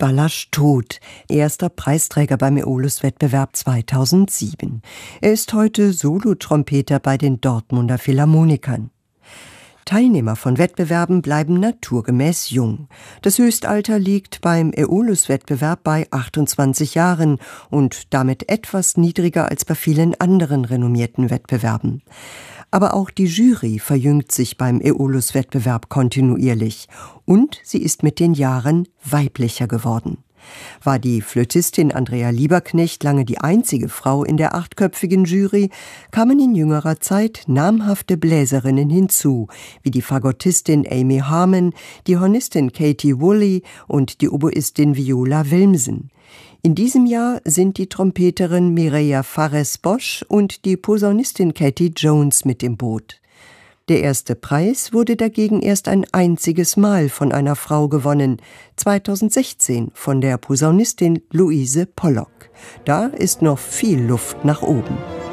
Balázs tot, erster Preisträger beim Aeolus-Wettbewerb 2007. Er ist heute Solotrompeter bei den Dortmunder Philharmonikern. Teilnehmer von Wettbewerben bleiben naturgemäß jung. Das Höchstalter liegt beim Aeolus-Wettbewerb bei 28 Jahren und damit etwas niedriger als bei vielen anderen renommierten Wettbewerben. Aber auch die Jury verjüngt sich beim Aeolus-Wettbewerb kontinuierlich und sie ist mit den Jahren weiblicher geworden. War die Flötistin Andrea Lieberknecht lange die einzige Frau in der 8-köpfigen Jury, kamen in jüngerer Zeit namhafte Bläserinnen hinzu, wie die Fagottistin Amy Harmon, die Hornistin Katie Woolley und die Oboistin Viola Wilmsen. In diesem Jahr sind die Trompeterin Mireia Fares-Bosch und die Posaunistin Katie Jones mit im Boot. Der erste Preis wurde dagegen erst ein einziges Mal von einer Frau gewonnen, 2016 von der Posaunistin Louise Pollock. Da ist noch viel Luft nach oben.